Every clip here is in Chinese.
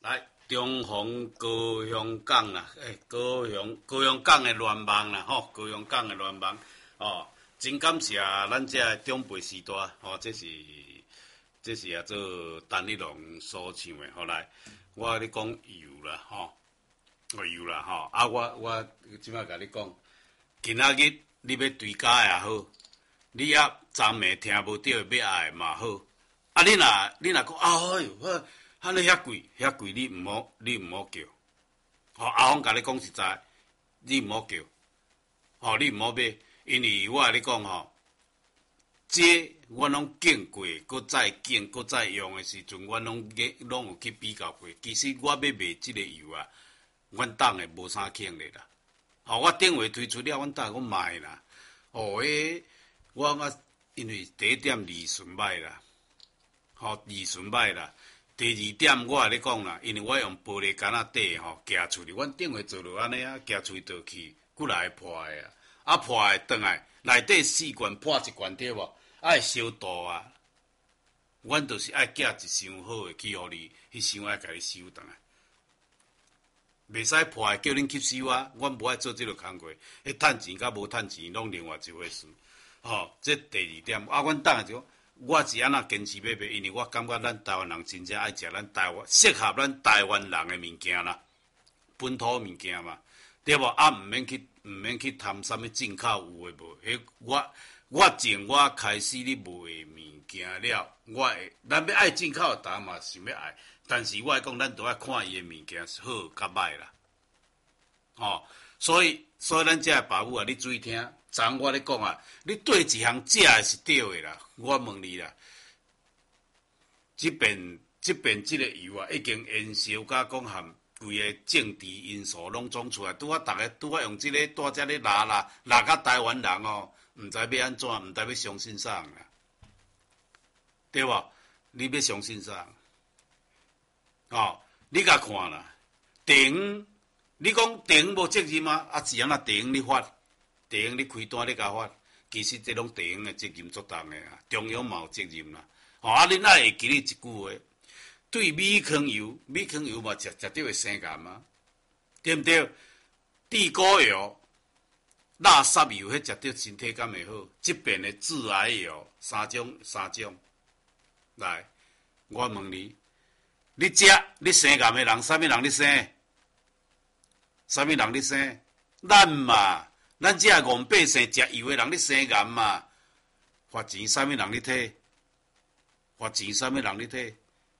来，中横高雄港啦，高雄港的联盟啦，吼，高雄港的联盟，哦，真感谢咱这长辈时代，吼，这是也做陈立农所唱的，后来我咧讲油啦，吼，油啦，吼，啊，我即摆甲你讲，今仔日你要追加也好，你也昨暝听无到要爱嘛好，啊，你若讲哎呦，安尼遐贵，你毋好叫。吼，阿峰甲你讲实在，你毋好叫，吼，你毋好买，因为我甲你讲吼，这我拢见过，搁再见，搁再用的时阵，我拢有去比较过。其实我要卖即个油啊，阮党的无啥肯的啦。吼，我电话推出了，阮党讲卖啦。哦，我因为第一点利润歹啦，吼，利润歹啦。第二点，我甲你讲啦，因为我用玻璃杆仔底吼夹出去，阮顶回做落安尼啊，夹出去倒去，骨来会破的啊，啊破的转来，内底4罐破一罐对无？爱烧度啊，阮就是爱寄一箱好的去互你，迄箱爱甲你收转来，袂使破的叫恁吸收啊，阮无爱做即个工课，迄趁钱甲无趁钱拢另外一回事。吼，这第二点，啊，阮当下就。我是安那坚持要卖，因为我感觉咱台湾人真正爱食咱台湾适合咱台湾人的物件啦，本土物件嘛，对无？啊，毋免去贪啥物进口有诶无？迄我从我开始咧卖物件了，咱要爱进口，当然嘛想要爱，但是我讲咱都爱看伊诶物件是好甲歹啦，吼，所以咱遮爸母啊，你注意听。昨我咧讲啊，你对一项食的是对的啦。我问你啦，即边即个油啊，已经燃烧甲讲含规个政治因素拢总出来，拄啊，逐个拄啊用即个大只咧拉甲台湾人哦，毋知要安怎，毋知要相信啥啦，对无？你要相信啥？哦，你甲看啦，顶，你讲顶无责任吗？啊，是安那顶你发？地方你开单你甲发，其实这拢地方的责任作重的啊，中央嘛有责任啦。吼，啊，恁爱会记你一句话，对米糠油嘛食着会生癌嘛，对毋对？地沟油、垃圾油，迄食着身体敢会好？即边的致癌油三种，来，我问你，你食你生癌的人，啥物人你生？啥物人你生？咱嘛。咱这戆百姓食油的人，你生癌嘛？罚钱啥物人你摕？罚钱啥物人你摕？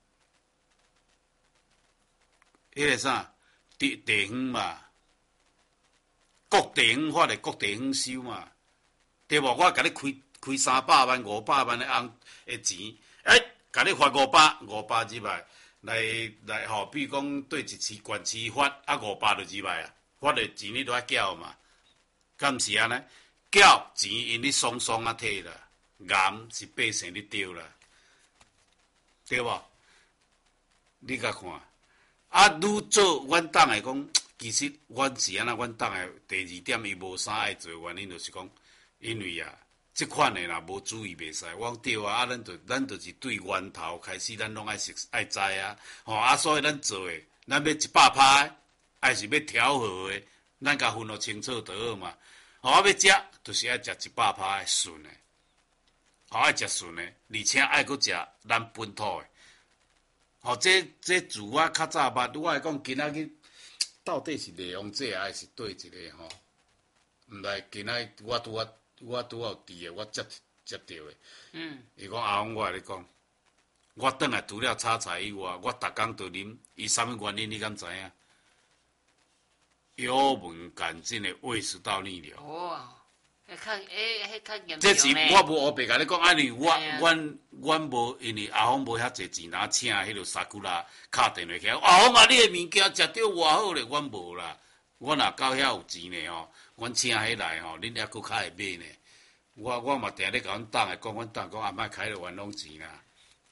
迄个啥地方嘛，各地方发的各地方收嘛，对无？我甲你开300万、500万的的钱，甲你罚500来吼，比如讲对一市县市罚啊500就入来啊，罚的钱你都爱缴嘛。敢毋是安尼？缴钱因你爽爽啊摕啦，癌是百姓你丢啦，对无？你甲看，啊，愈做阮党的讲，其实阮是安那，阮党的第二点伊无啥爱做原因，就是讲，因为啊，即款的若无注意袂使。我讲对啊，咱就是对源头开始，咱拢爱知啊，吼啊，所以咱做的，咱要100拍，还是要调和的。咱甲分得清楚就好嘛。吼，要食就是爱食100%的顺的，吼爱食顺的，而且爱搁食咱本土的。吼，这自我较早捌，我来讲今仔日到底是利用这还是对一个吼？毋知今仔我拄啊有伫的，我接到的。伊讲阿峰，我甲你讲，我转来除了炒菜以外，我逐工都啉，伊啥物原因你敢知影？幽门杆菌的胃食道逆流。 哦，迄较严重。 这是我无黑白甲你讲，因为阮无，因为阿峰无遐济钱拿请迄个沙古拉敲电话起来，阿峰啊，你的物件食着偌好咧，阮无啦。我若到遐有钱呢吼，阮请迄来吼，恁还佫较会买呢。我嘛定咧甲阮党的讲，阮党讲啊，莫开了冤枉钱啦。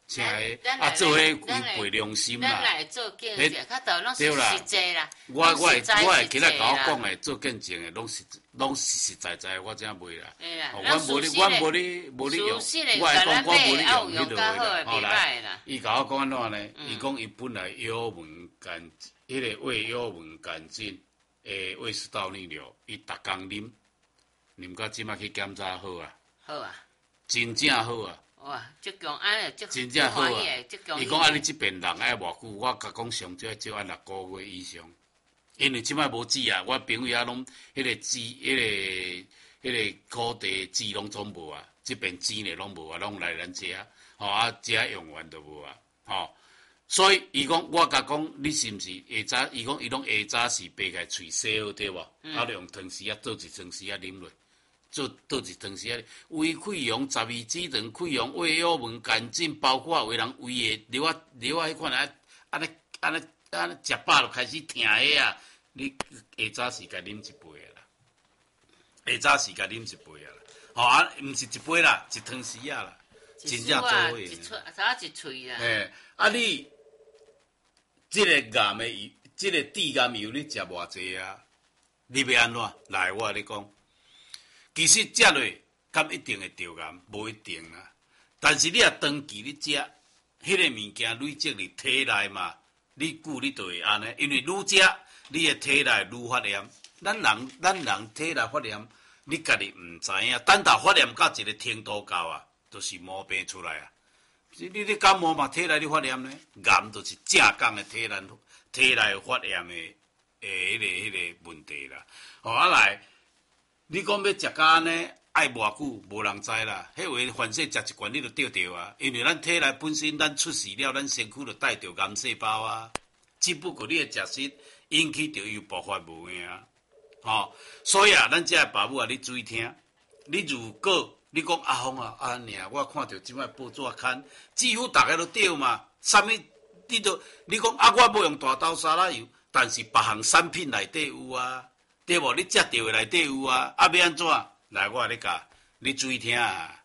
请个做迄违背良心啦。 咱来做见证，较多拢是实际啦。 我会起来甲我讲的做见证的，拢实实在在，我真袂啦。我无你用，我会讲我无你用迄落的啦。后来，伊甲我讲安怎呢？伊讲伊本来幽门杆，迄个胃幽门杆菌胃食道逆流，伊逐工啉到即摆去检查好啊。好啊，真正好啊。哇，足强安尼，真正好啊！伊讲你即边人爱偌久，我甲讲上少少按6个月以上，因为即摆无籽啊，我朋友遐拢迄个籽，迄个土地籽拢总无啊，即边籽呢拢无啊，拢来咱遮，遮用完都无啊，所以伊讲我甲讲，你是毋是下早？伊讲伊拢下早是掰开喙洗好对无？用汤匙倒一汤匙啉落。做倒一汤匙胃溃疡、12指肠溃疡、胃幽门杆菌，包括有人胃的瘤迄款安尼食饱就开始疼个啊！你下早时甲啉一杯啦，下早时甲啉一杯啦，毋是一杯啦，一汤匙啦，真正做伙的。差一喙啦。你即个癌的油，即个致癌油，你食偌济啊？你要安怎？来，我甲你讲。其实食落敢一定会着癌，无一定啦。但是你若长期你食，迄个物件累积入体内嘛，你久你就会安尼。因为愈食，你的体内愈发炎。咱人体内发炎，你家己毋知影。等到发炎到一个程度到啊，就是毛病出来啊。你感冒嘛，体内你发炎呢？癌就是正讲的体内发炎的迄个问题啦。来。你讲要食甲安尼爱偌久，无人知啦。迄话反正食一罐你就着着啊，因为咱体内本身咱出事了，咱身躯就带着癌细胞啊。只不过你的食食引起着伊爆发无影啊。所以啊，咱遮爸母啊，你注意听。你如果你讲阿峰啊，我看到即摆报纸刊，几乎大家都对嘛。啥物你讲我无用大豆沙拉油，但是别项产品内底有啊。对无？你食到的内底有啊，要安怎？来，我甲你教，你注意听啊！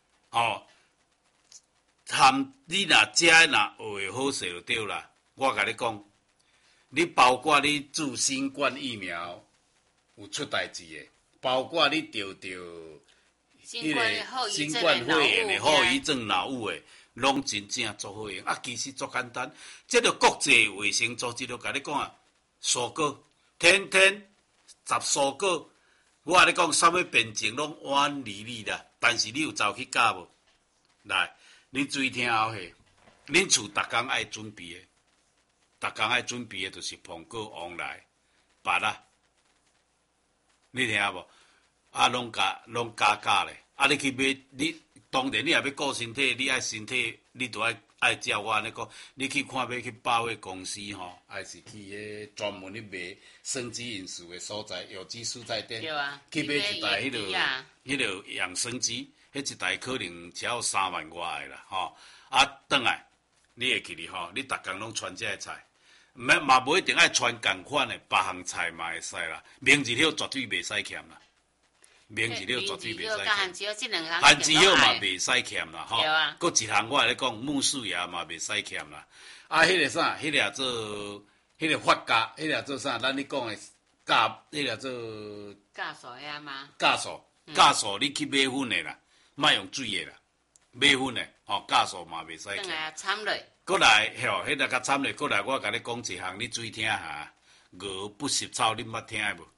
你若食若学好势就对啦。我甲你讲，你包括你注新冠疫苗有出代志的，包括你得迄个新冠肺炎的后遗症脑雾的，拢真正做好用。其实足简单，这个国际卫生组织就甲你讲啊，蔬果天天。10蔬果，我甲你讲，啥物病情拢安安利利啦。但是你有走去教无？来，你注意听后下，恁厝逐工爱准备的，逐工爱准备的，就是苹果、黄梨、芭乐。你听无？拢加咧。你去买，你当然你也要顾身体，你爱身体，你就爱照我安尼讲，你去看要去百货公司还是去迄专门咧卖生机饮食的所在，有机蔬菜店，去买一台迄个养生机，迄一台可能只要3万外的啦，转来你会记哩你逐工拢穿这个菜，嘛无一定爱穿共款的，别项菜嘛会使啦，明日了绝对袂使欠啦。明日了绝对袂使欠，番薯叶嘛袂使欠啦，搁一项我来讲，木薯芽嘛袂使欠啦。迄个啥，迄个做，迄个发酵，迄个做啥？咱你讲的迄个做酵素呀吗？酵素你去买粉的啦，莫用水的啦，买粉的酵素嘛袂使欠。掺落。搁来迄个甲掺落，搁来我甲你讲一项，你注意听下，鹅不食草，你捌听的无？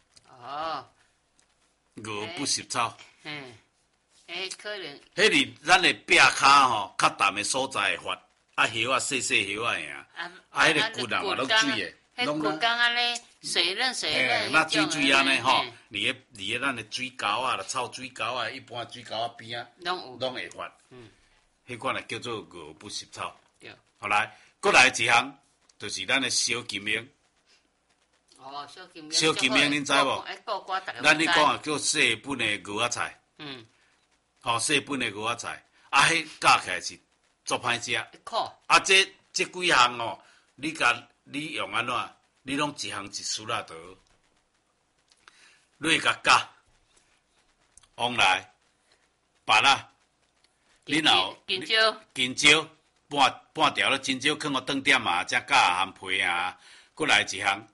鹅不食草，可能。迄是咱的壁骹较淡的所在会发，叶细细叶啊，迄个骨啊嘛拢水的， 拢骨干安尼水润， 那水安尼离个咱的水沟啊，臭水沟啊，一般水沟边啊，拢会发。迄款也叫做鹅不食草。后来，搁来一项就是咱的小金英。小金英，恁知无？咱你讲啊，叫细本的鹅仔菜。细本的鹅仔菜，迄夹起来是足歹食。这几项你用安怎？你拢一项一丝仔倒，你甲夹，黄梨、芭乐、 你若金蕉半条咧，金蕉放互顿点啊，只甲含皮啊，过来一项。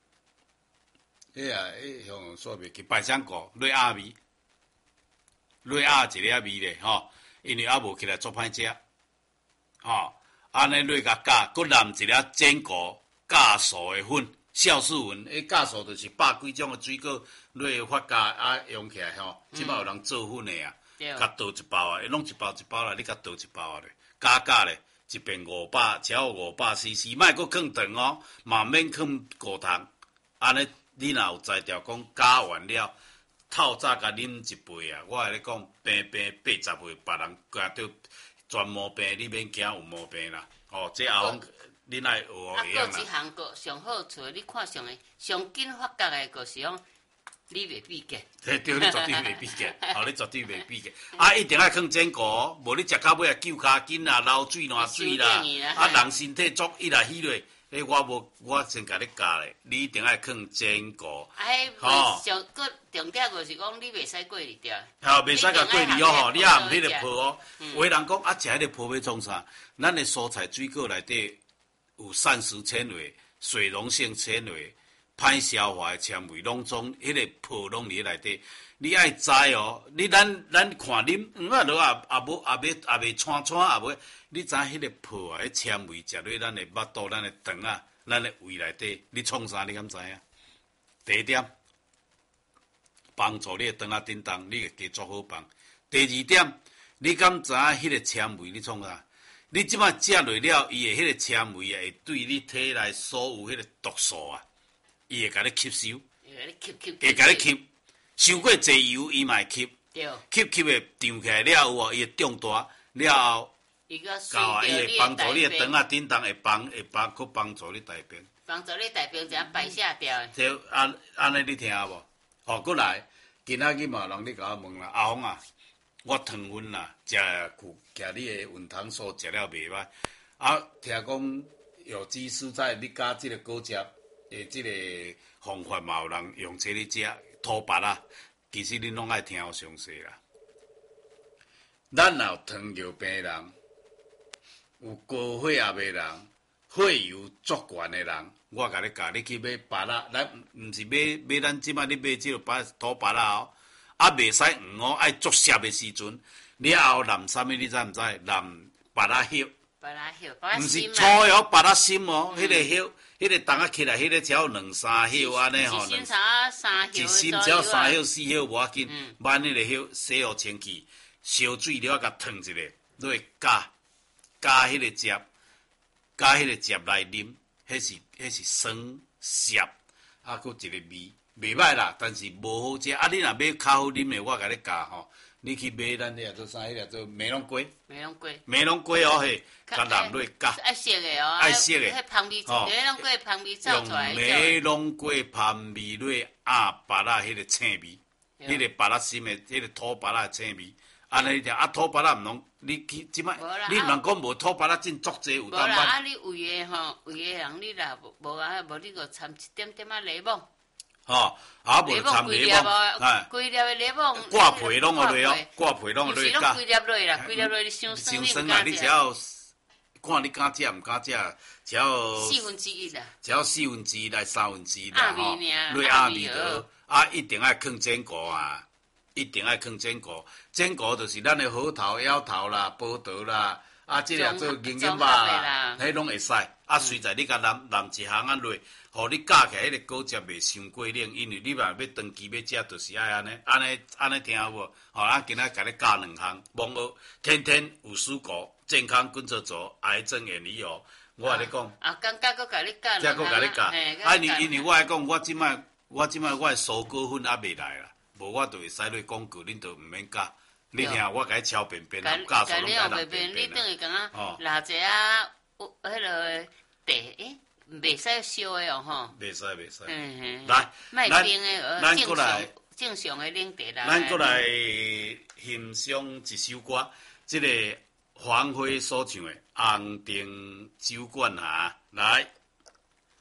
迄项说袂起百香果瑞亚味，瑞亚一个味咧吼，因为还无起来做歹食，吼，安尼瑞甲加，佮淋一粒坚果酵素的粉，酵素粉，酵素就是百几种的水果瑞发酵啊用起来吼，即摆有人做粉的啊，甲倒一包啊，拢一包一包啦，你甲倒一包啊咧，加咧，一遍500，超500cc，莫佮放长哦，嘛免放果糖，安尼。你若有才调讲加完了，透早甲啉一杯啊！我来讲，病80岁，别人惊着全毛病，你免惊有毛病啦。哦，这后方恁爱学会样啦。 啊，一项个上好处，你看上诶上紧发觉诶，就是讲你袂比价。 对，你绝对袂比价，哦，你绝对袂比价。啊，一定爱放坚果，无你食到尾啊，救骹筋啊，流水烂水啦，啊，人身体足伊来虚咧。我先甲你教咧，你一定爱放坚果。 吼，上个重点就是讲，你袂使过滤掉。 吼，袂使甲过滤哦吼，你也毋迄个泡哦。有的人讲啊，食迄个泡要创啥？咱的蔬菜水果内底有膳食纤维、水溶性纤维、歹消化的纤维，拢总迄个泡拢伫内底。你爱知哦，咱看啉黄啊落啊，也袂串也袂。你知迄个泡啊，迄纤维食落咱的腹肚、咱的肠啊、咱的胃内底，你创啥？你敢知影？第一点，帮助你的肠啊叮当，你会加做好饭。第二点，你敢知影迄个纤维你创啥？你即摆食落了，伊的迄个纤维啊，会对你体内所有迄个毒素啊，伊会甲你吸收，会甲你吸。受过济油，伊嘛会吸，吸的胀起来了有哦，伊会长大了后。搞啊！伊会帮助你的肠啊、叮当会帮助你大便， 帮助你大便怎样排泄掉？ 就安尼你听无？哦，过来，今仔日嘛人你甲我问啦，阿峰啊，我糖分啦，食你的运糖素食了袂歹，啊，听讲有机蔬菜，你加即个果汁的即个方法嘛，有人用这里食土白啊，其实恁拢爱听我详细啦。咱若有糖尿病人。有高血压的人，血油足悬的人，我甲你教，你去买芭乐，咱毋是买咱即摆你买即个土芭乐哦，啊袂使黄哦，爱足涩的时阵，了后淋啥物？你知毋知？淋芭乐叶，毋是粗的哦，芭乐心哦，迄个叶，迄个重啊起来，迄个只要2、3叶安尼吼，一心只要3叶4叶无要紧，挽迄个叶洗互清气，烧水了甲烫一下，落去加迄个汁，来啉，迄是酸涩，啊，佮一个味，袂歹啦，但是无好食。啊，你若买较好啉的，我甲你教吼，你去买咱迄做啥？迄个做梅龙龟哦嘿，甲淋落加。 爱熟的哦， 爱熟的。 迄香味，梅龙龟香味走出来。 用梅龙龟香味落压芭乐迄个青味，迄个芭乐心的，迄个土芭乐青味。安尼听，啊土芭乐毋拢，你去即摆，你毋通讲无土芭乐真足济有当无啦，啊你胃的人你啦无啊，无你个掺一点点啊柠檬。 吼，啊无掺柠檬， 哎，规粒的柠檬。 挂皮拢落去哦，挂皮拢落去加。规粒落去啦，规粒落去伤酸啦，你只要看你敢食毋敢食，只要 1/4啦， 只要1/4来1/3啦吼，落压味就啊一定爱放坚果啊。一定爱放坚果，坚果就是咱的核桃、腰桃啦、葡萄啦，啊，即个做营养肉啦，迄拢会使。啊，随在你甲淋一项啊落，互你加起来迄个果汁袂伤过冷，因为你若要长期要食，就是爱安尼听有无？吼，咱今仔甲你教2项，网络天天有蔬果，健康滚做做，癌症远离哦。我甲你讲， 啊，刚刚佮你教， 再佮甲你教，啊，因为我来讲，我即摆我的蔬果粉还未来啦。无我就会使落广告，恁就毋免教。你听我甲你敲便便，教授拢甲人便便。 你等于讲啊，拿者啊，迄个茶，袂使烧的哦吼。 袂使。 来，卖冰的，正常的冷茶啦。 咱过来欣赏一首歌，即个黄辉所唱的《红灯酒馆》来。